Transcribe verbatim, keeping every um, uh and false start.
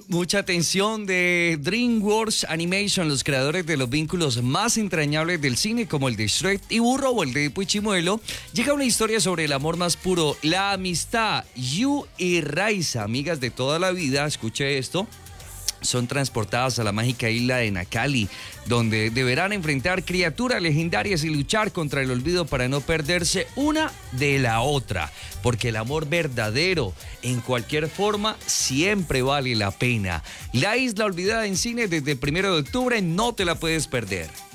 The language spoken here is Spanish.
Mucha atención de DreamWorks Animation, los creadores de los vínculos más entrañables del cine, como el de Shrek y Burro o el de Puchimuelo. Llega una historia sobre el amor más puro, la amistad. Yu y Raiza, amigas de toda la vida, escuche esto, son transportadas a la mágica isla de Nakali, donde deberán enfrentar criaturas legendarias y luchar contra el olvido para no perderse una de la otra, porque el amor verdadero, en cualquier forma, siempre vale la pena. La Isla Olvidada en cine desde el primero de octubre, no te la puedes perder.